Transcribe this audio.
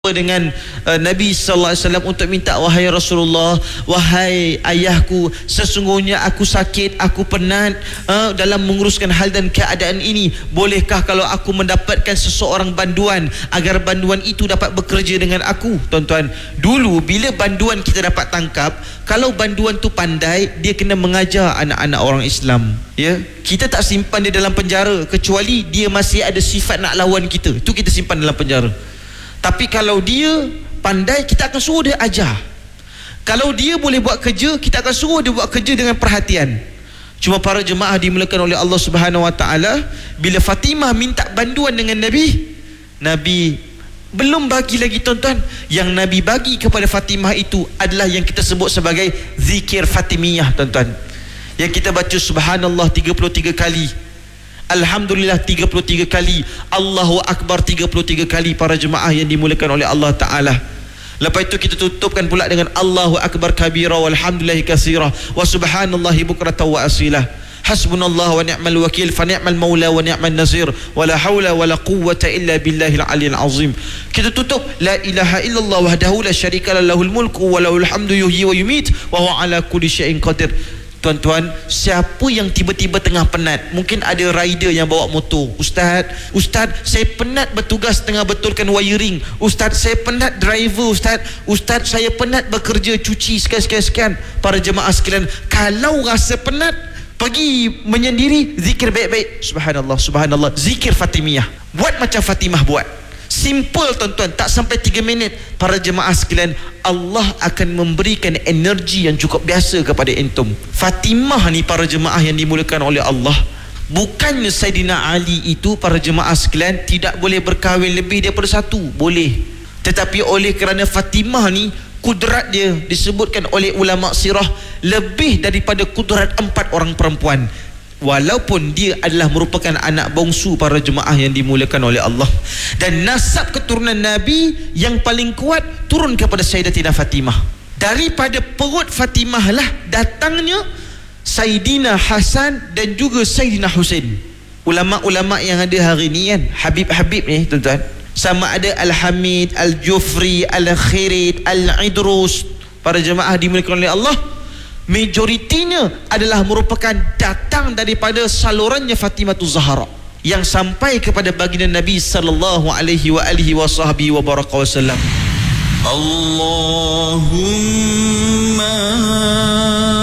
dengan Nabi sallallahu alaihi wasallam untuk minta, wahai Rasulullah, wahai ayahku, sesungguhnya aku sakit, aku penat dalam menguruskan hal dan keadaan ini. Bolehkah kalau aku mendapatkan seseorang banduan agar banduan itu dapat bekerja dengan aku? Tuan-tuan, dulu bila banduan kita dapat tangkap, kalau banduan tu pandai, dia kena mengajar anak-anak orang Islam. Ya, kita tak simpan dia dalam penjara kecuali dia masih ada sifat nak lawan kita. Itu kita simpan dalam penjara. Tapi kalau dia pandai, kita akan suruh dia ajar. Kalau dia boleh buat kerja, kita akan suruh dia buat kerja dengan perhatian. Cuma para jemaah dimulakan oleh Allah Subhanahu Wa Taala, bila Fatimah minta banduan dengan Nabi, Nabi belum bagi lagi, tuan-tuan. Yang Nabi bagi kepada Fatimah itu adalah yang kita sebut sebagai zikir Fatimiyah, tuan-tuan. Yang kita baca subhanallah 33 kali, Alhamdulillah 33 kali, Allahu Akbar 33 kali, para jemaah yang dimulakan oleh Allah Ta'ala. Lepas itu kita tutupkan pula dengan Allahu Akbar kabira walhamdulillahi katsira wa subhanallahi bukratan wa asilah. Hasbunallah wa ni'mal wakil fa ni'mal maula wa ni'mal nasir wa la hawla wa la quwwata illa billahil aliyyil azim. Kita tutup la ilaha illallah wahdahu la syarika lahul mulku wa lahul hamdu yuhyi wa yumit wa huwa ala kulli syai'in qadir. Tuan-tuan, siapa yang tiba-tiba tengah penat, mungkin ada rider yang bawa motor, Ustaz, saya penat bertugas tengah betulkan wiring. Ustaz, saya penat driver. Ustaz, saya penat bekerja cuci sekian. Para jemaah sekalian, kalau rasa penat, pergi menyendiri, zikir baik-baik, subhanallah, subhanallah, zikir Fatimiyah. Buat macam Fatimah buat. Simple, tuan-tuan, tak sampai 3 minit. Para jemaah sekalian, Allah akan memberikan energi yang cukup biasa kepada entum. Fatimah ni, para jemaah yang dimulakan oleh Allah, bukannya Saidina Ali itu, para jemaah sekalian, tidak boleh berkahwin lebih daripada satu. Boleh. Tetapi oleh kerana Fatimah ni, kudrat dia disebutkan oleh ulama sirah lebih daripada kudrat 4 orang perempuan. Walaupun dia adalah merupakan anak bongsu, para jemaah yang dimulakan oleh Allah, dan nasab keturunan Nabi yang paling kuat turun kepada Sayyidatina Fatimah. Daripada perut Fatimah lah datangnya Sayyidina Hasan dan juga Sayyidina Husain. Ulama-ulama yang ada hari ni kan, Habib-Habib ni, tuan-tuan, sama ada Al-Hamid, Al-Jufri, Al-Khirid, Al-Idrus, para jemaah dimulakan oleh Allah, majoritinya adalah merupakan datang daripada salurannya Fatimatul Zahra yang sampai kepada baginda Nabi sallallahu alaihi wa alihi wa sahbihi wa baraka wasallam. Allahumma